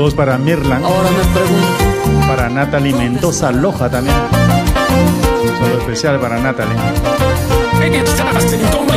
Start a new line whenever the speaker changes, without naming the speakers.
Saludos para Mirlan.
Ahora me pregunto.
Para Natalie Mendoza Loja también. Un saludo especial para Natalie.